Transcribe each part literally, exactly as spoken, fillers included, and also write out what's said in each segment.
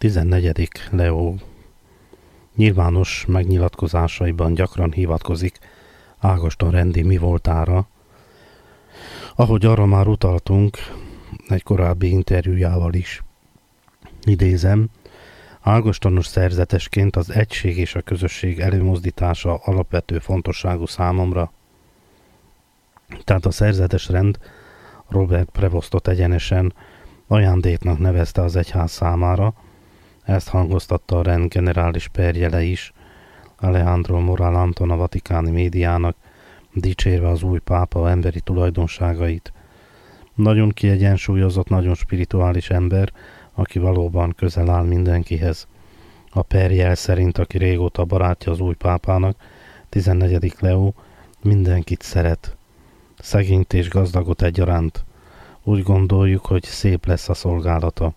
tizennegyedik Leó nyilvános megnyilatkozásaiban gyakran hivatkozik Ágoston rendi mi voltára, ahogy arra már utaltunk egy korábbi interjújával is. Idézem, Ágostonos szerzetesként az egység és a közösség előmozdítása alapvető fontosságú számomra. Tehát a szerzetes rend Robert Prevostot egyenesen ajándéknak nevezte az egyház számára, ezt hangoztatta a rend generális perjele is, Alejandro Moral Anton a vatikáni médiának, dicsérve az új pápa emberi tulajdonságait. Nagyon kiegyensúlyozott, nagyon spirituális ember, aki valóban közel áll mindenkihez. A perjel szerint, aki régóta barátja az új pápának, tizennegyedik Leó mindenkit szeret. Szegényt és gazdagot egyaránt. Úgy gondoljuk, hogy szép lesz a szolgálata.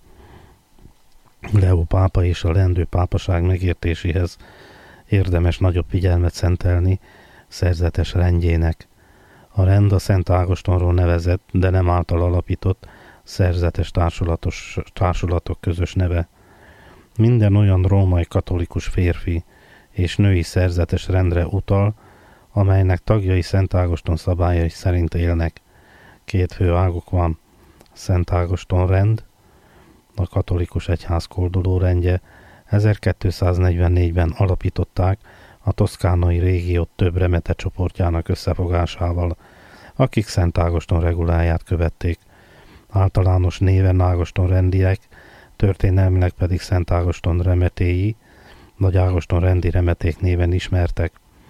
Leó pápa és a leendő pápaság megértéséhez érdemes nagyobb figyelmet szentelni szerzetes rendjének. A rend a Szent Ágostonról nevezett, de nem által alapított szerzetes társulatos, társulatok közös neve. Minden olyan római katolikus férfi és női szerzetes rendre utal, amelynek tagjai Szent Ágoston szabályai szerint élnek. Két fő águk van. Szent Ágoston rend, a katolikus egyház kolduló rendje, ezerkétszáznegyvennégyben alapították a toszkánai régiót több remete csoportjának összefogásával, akik Szent Ágoston reguláját követték. Általános néven Ágoston rendiek, történelmileg pedig Szent Ágoston remetéi, vagy Ágoston rendi remeték néven ismertek.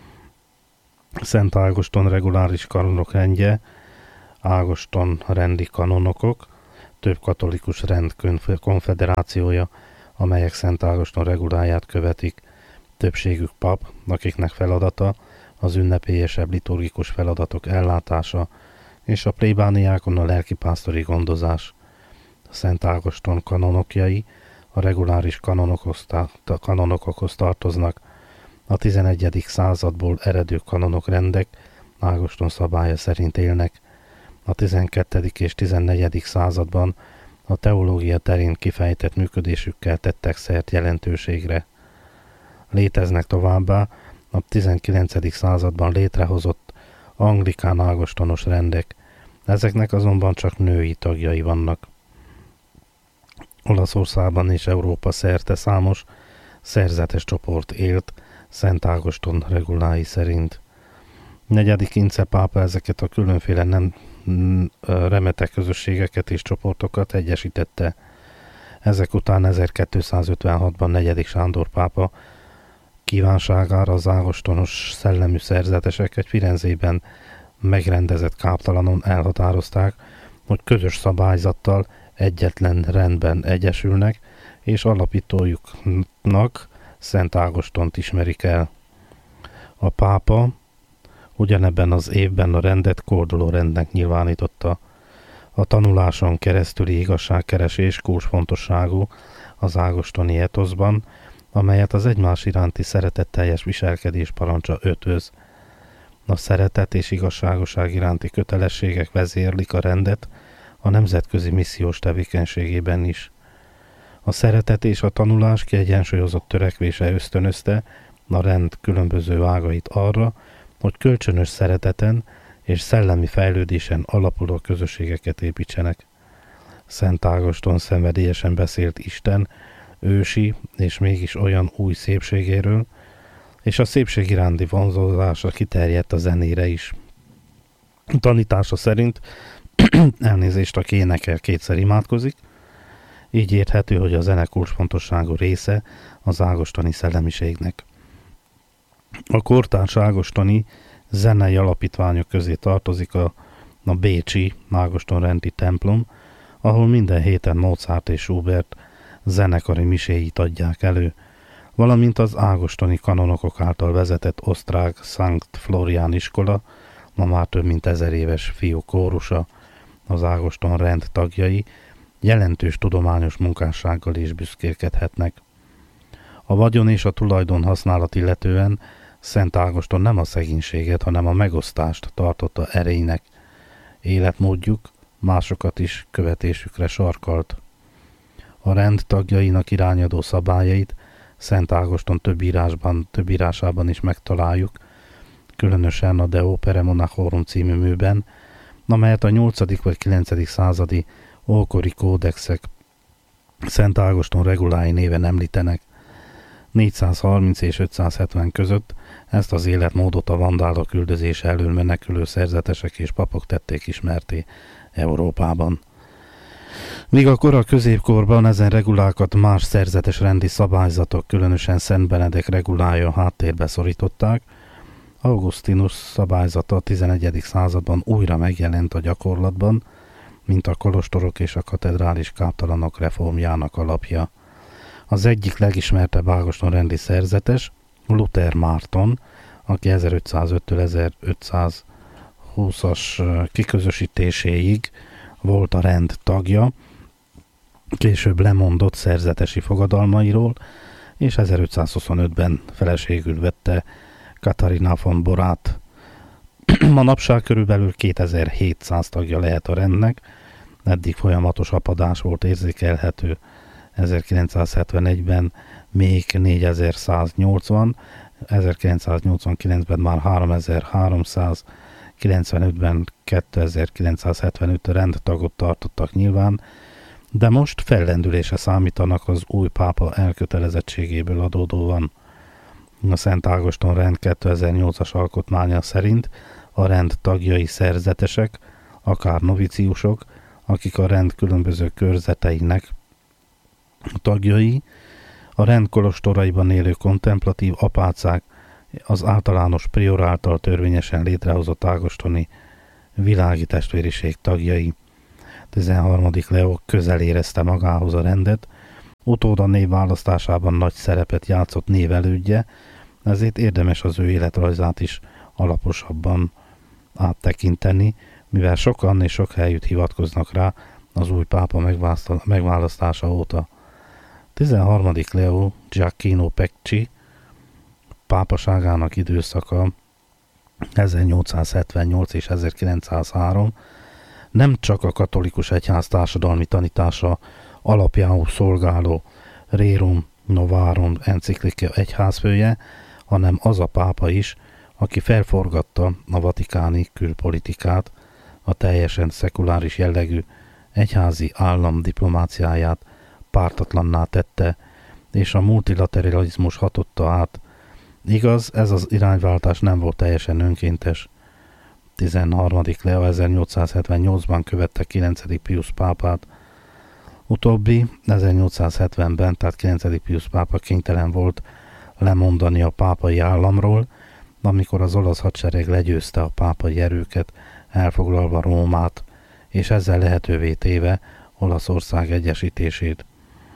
Szent Ágoston reguláris kanonok rendje, Ágoston rendi kanonokok, több katolikus rend konfederációja, amelyek Szent Ágoston reguláját követik, többségük pap, akiknek feladata az ünnepélyesebb liturgikus feladatok ellátása, és a plébániákon a lelkipásztori gondozás. A Szent Ágoston kanonokjai a reguláris kanonokhoz, a kanonokhoz tartoznak. A tizenegyedik századból eredő kanonok rendek Ágoston szabálya szerint élnek. A tizenkettedik és tizennegyedik században a teológia terén kifejtett működésükkel tettek szert jelentőségre. Léteznek továbbá a tizenkilencedik században létrehozott anglikán ágostonos rendek, ezeknek azonban csak női tagjai vannak. Olaszországban és Európa szerte számos szerzetes csoport élt Szent Ágoston regulái szerint. Negyedik Ince pápa ezeket a különféle nem remete közösségeket és csoportokat egyesítette. Ezek után ezerkétszázötvenhatban negyedik Sándor pápa kívánságára az ágostonos szellemű szerzeteseket Firenzében megrendezett káptalanon elhatározták, hogy közös szabályzattal egyetlen rendben egyesülnek, és alapítójuknak Szent Ágostont ismerik el. A pápa ugyanebben az évben a rendet korduló rendnek nyilvánította. A tanuláson keresztüli igazságkeresés kulcsfontosságú az ágostoni etoszban, amelyet az egymás iránti szeretetteljes viselkedés parancsa ötvöz. A szeretet és igazságoság iránti kötelességek vezérlik a rendet a nemzetközi missziós tevékenységében is. A szeretet és a tanulás kiegyensúlyozott törekvése ösztönözte a rend különböző ágait arra, hogy kölcsönös szereteten és szellemi fejlődésen alapuló közösségeket építsenek. Szent Ágoston szenvedélyesen beszélt Isten ősi és mégis olyan új szépségéről, és a szépség iránti vonzódása kiterjedt a zenére is. Tanítása szerint elnézést, aki énekel, kétszer imádkozik, így érthető, hogy a zene kulcsfontosságú része az ágostoni szellemiségnek. A kortárs ágostoni zenei alapítványok közé tartozik a, a bécsi Ágoston rendi templom, ahol minden héten Mozart és Schubert zenekari miséit adják elő, valamint az ágostoni kanonokok által vezetett osztrák Sankt Florián iskola, ma már több mint ezer éves fiú kórusa, az Ágoston rend tagjai jelentős tudományos munkássággal is büszkélkedhetnek. A vagyon és a tulajdon használat illetően Szent Ágoston nem a szegénységet, hanem a megosztást tartotta erejének. Életmódjuk másokat is követésükre sarkalt. a rend tagjainak irányadó szabályait Szent Ágoston több írásban, több írásában is megtaláljuk, különösen a De Opere Monachorum című műben, amelyet a nyolcadik vagy kilencedik századi ókori kódexek Szent Ágoston regulái néven említenek. négyszázharminc és ötszázhetven között ezt az életmódot a vandálok üldözése elől menekülő szerzetesek és papok tették ismerté Európában. Míg a kora középkorban ezen regulákat más szerzetes rendi szabályzatok, különösen Szent Benedek regulája háttérbe szorították, Augustinus szabályzata a tizenegyedik században újra megjelent a gyakorlatban, mint a kolostorok és a katedrális káptalanok reformjának alapja. Az egyik legismertebb Ágoston rendi szerzetes, Luther Márton, aki ezerötszázöttől ezerötszázhúszas kiközösítéséig volt a rend tagja, később lemondott szerzetesi fogadalmairól, és ezerötszázhuszonötben feleségül vette Katarina von Borát. Manapság körülbelül kétezer-hétszáz tagja lehet a rendnek, eddig folyamatos apadás volt érzékelhető. ezerkilencszázhetvenegyben még négyezer-száznyolcvan, ezerkilencszáznyolcvankilencben már háromezer-háromszáz, kilencvenötben kétezer-kilencszázhetvenöt rendtagot tartottak nyilván, de most fellendülése számítanak az új pápa elkötelezettségéből adódóan. A Szent Ágoston rend kétezer-nyolcas alkotmánya szerint a rend tagjai szerzetesek, akár noviciusok, akik a rend különböző körzeteinek tagjai, a rend kolostoraiban élő kontemplatív apácák, az általános prior által törvényesen létrehozott ágostoni világi testvériség tagjai. tizenharmadik Leó közel érezte magához a rendet, utóda névválasztásában nagy szerepet játszott névelődje, ezért érdemes az ő életrajzát is alaposabban áttekinteni, mivel sokan és sok helyütt hivatkoznak rá az új pápa megválasztása óta. tizenharmadik Leó Giacchino Pecci pápaságának időszaka ezernyolcszázhetvennyolc és ezerkilencszázhárom nem csak a katolikus egyház társadalmi tanítása alapjául szolgáló Rerum Novarum enciklika egyházfője, hanem az a pápa is, aki felforgatta a vatikáni külpolitikát, a teljesen szekuláris jellegű egyházi állam diplomáciáját pártatlanná tette, és a multilateralizmus hatotta át. Igaz, ez az irányváltás nem volt teljesen önkéntes. tizenharmadik Leo ezernyolcszázhetvennyolcban követte kilencedik Pius pápát. Utóbbi ezernyolcszázhetvenben, tehát kilencedik Pius pápa kénytelen volt lemondani a pápai államról, amikor az olasz hadsereg legyőzte a pápai erőket, elfoglalva Rómát, és ezzel lehetővé téve Olaszország egyesítését.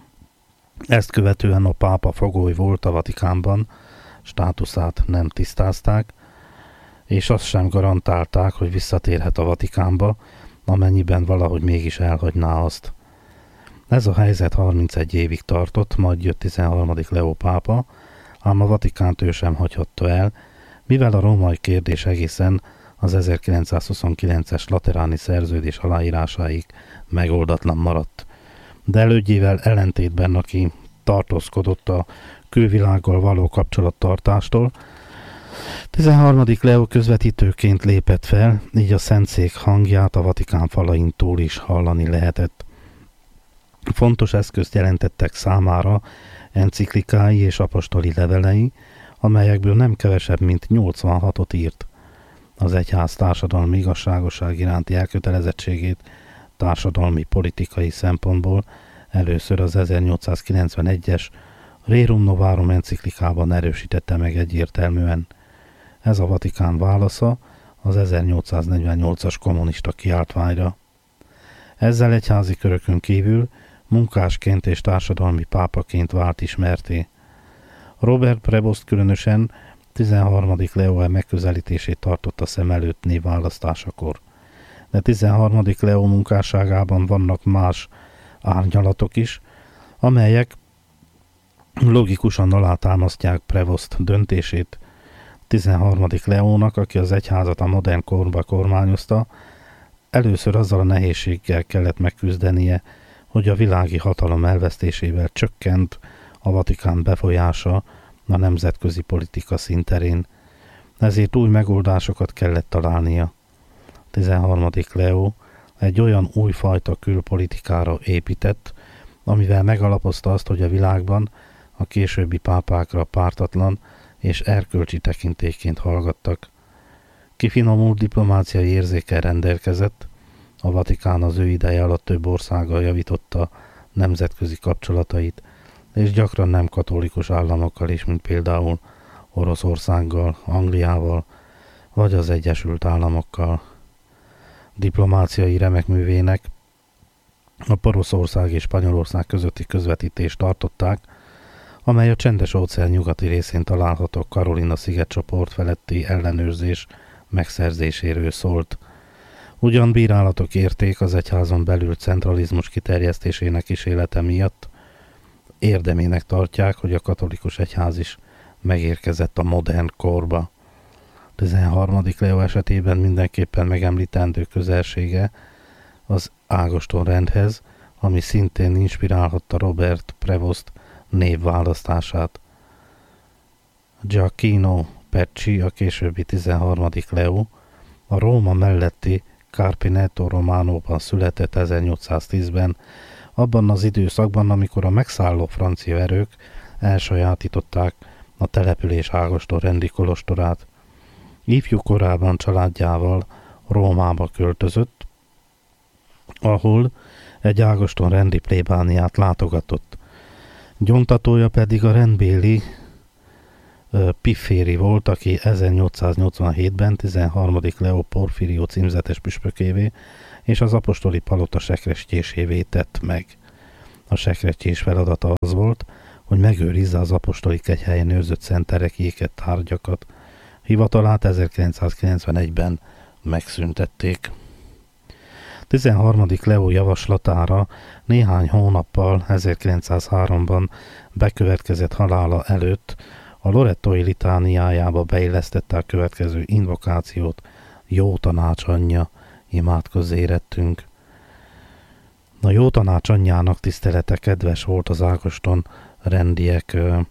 Ezt követően a pápa fogoly volt a Vatikánban, státuszát nem tisztázták, és azt sem garantálták, hogy visszatérhet a Vatikánba, amennyiben valahogy mégis elhagyná azt. Ez a helyzet harmincegy évig tartott, majd jött tizenharmadik Leó pápa, ám a Vatikánt ő sem hagyhatta el, mivel a római kérdés egészen az ezerkilencszázhuszonkilences lateráni szerződés aláírásáig megoldatlan maradt. De elődjével ellentétben, aki tartózkodott a külvilággal való kapcsolattartástól, tizenharmadik Leó közvetítőként lépett fel, így a Szentszék hangját a Vatikán falain túl is hallani lehetett. Fontos eszközt jelentettek számára enciklikái és apostoli levelei, amelyekből nem kevesebb, mint nyolcvanhatot írt. Az egyház társadalmi igazságosság iránti elkötelezettségét társadalmi politikai szempontból először az ezernyolcszázkilencvenegyes Rerum Novarum enciklikában erősítette meg egyértelműen. Ez a Vatikán válasza az ezernyolcszáznegyvennyolcas kommunista kiáltványra. Ezzel egyházi körökön kívül munkásként és társadalmi pápaként vált ismerté. Robert Prevost különösen tizenharmadik Leó megközelítését tartotta szem előtt névválasztásakor. De tizenharmadik Leó munkásságában vannak más árnyalatok is, amelyek logikusan alátámasztják Prevost döntését. tizenharmadik Leónak, aki az egyházat a modern korba kormányozta, először azzal a nehézséggel kellett megküzdenie, hogy a világi hatalom elvesztésével csökkent a Vatikán befolyása a nemzetközi politika színterén, ezért új megoldásokat kellett találnia. tizenharmadik Leó egy olyan újfajta külpolitikára épített, amivel megalapozta azt, hogy a világban a későbbi pápákra pártatlan és erkölcsi tekintélyként hallgattak. Kifinomult diplomáciai érzékkel rendelkezett, a Vatikán az ő ideje alatt több országgal javította nemzetközi kapcsolatait, és gyakran nem katolikus államokkal is, mint például Oroszországgal, Angliával, vagy az Egyesült Államokkal. Diplomáciai remekművének a Poroszország és Spanyolország közötti közvetítést tartották, amely a Csendes-óceán nyugati részén található Karolina szigetcsoport feletti ellenőrzés megszerzéséről szólt. Ugyan bírálatok érték az egyházon belül centralizmus kiterjesztésének kísérlete miatt, érdemének tartják, hogy a katolikus egyház is megérkezett a modern korba. tizenharmadik Leó esetében mindenképpen megemlítendő közelsége az Ágoston rendhez, ami szintén inspirálhatta Robert Prevost névválasztását. Giacchino Pecci, a későbbi tizenharmadik Leó, a Róma melletti Carpineto Románóban született ezernyolcszáztízben, abban az időszakban, amikor a megszálló francia erők elsajátították a település Ágoston rendi kolostorát. Ifjú korában családjával Rómába költözött, ahol egy Ágoston rendi plébániát látogatott. Gyóntatója pedig a rendbéli uh, Pifféri volt, aki ezernyolcszáznyolcvanhétben tizenharmadik Leó Porfirio címzetes püspökévé és az apostoli palota sekrestyésévé tett meg. A sekrestyés feladata az volt, hogy megőrizze az apostoli kegyhelyen őrzött szenterek éket tárgyakat. Hivatalát ezerkilencszázkilencvenegyben megszüntették. tizenharmadik Leó javaslatára néhány hónappal ezerkilencszázháromban bekövetkezett halála előtt a Lorettói litániájába beillesztette a következő invokációt: Jó tanács anyja, imádkozz érettünk. A Jó tanács anyjának tisztelete kedves volt az Ágoston rendiek ö,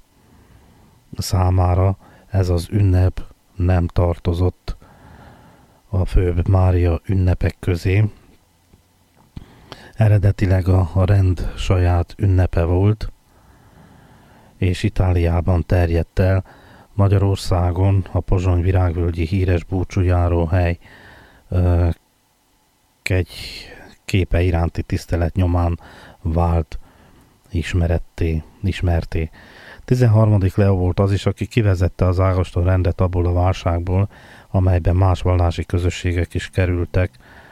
számára, ez az ünnep nem tartozott a főbb Mária ünnepek közé. Eredetileg a, a rend saját ünnepe volt, és Itáliában terjedt el. Magyarországon a Pozsony virágvölgyi híres búcsújáróhely ö, egy képe iránti tisztelet nyomán vált ismeretté, ismerté. tizenharmadik Leó volt az is, aki kivezette az Ágoston rendet abból a válságból, amelyben más vallási közösségek is kerültek.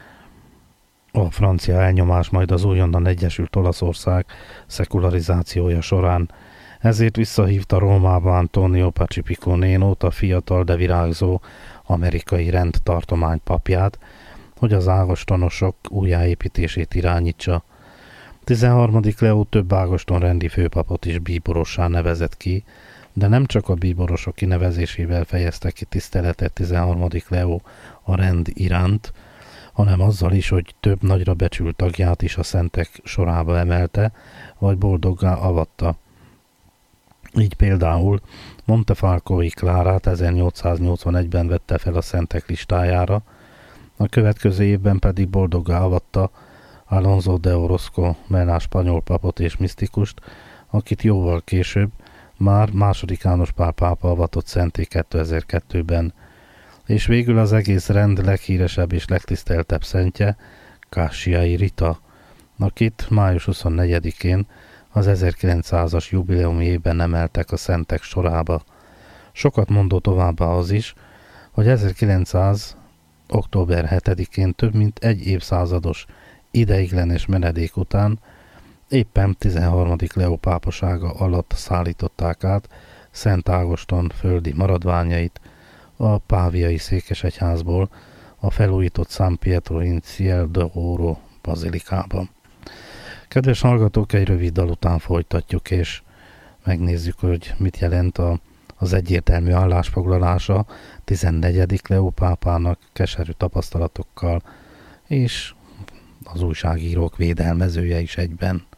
A francia elnyomás, majd az újonnan egyesült Olaszország szekularizációja során. Ezért visszahívta Rómába Antonio Pacifico Nénót, a fiatal, de virágzó amerikai rendtartomány papját, hogy az ágostonosok újjáépítését irányítsa. tizenharmadik Leó több Ágoston rendi főpapot is bíborossá nevezett ki, de nem csak a bíborosok kinevezésével fejezte ki tiszteletet tizenharmadik Leó a rend iránt, hanem azzal is, hogy több nagyra becsült tagját is a szentek sorába emelte, vagy boldoggá avatta. Így például Montefalcói Klárát ezernyolcszáznyolcvanegyben vette fel a szentek listájára, a következő évben pedig boldoggá avatta Alonso de Orozco Mena spanyol papot és misztikust, akit jóval később már második János Pál pápa avatott szenté kétezer-kettőben, és végül az egész rend leghíresebb és legtiszteltebb szentje, Cassiai Rita, akit május huszonnegyedikén az ezerkilencszázas jubileumjében emeltek a szentek sorába. Sokat mondó továbbá az is, hogy ezerkilencszáz október hetedikén több mint egy évszázados ideiglenes menedék után éppen tizenharmadik Leó pápasága alatt szállították át Szent Ágoston földi maradványait a páviai székesegyházból a felújított San Pietro in Ciel de Oro bazilikába. Kedves hallgatók, egy rövid dal után folytatjuk, és megnézzük, hogy mit jelent a, az egyértelmű állásfoglalása tizennegyedik Leó pápának keserű tapasztalatokkal és az újságírók védelmezője is egyben.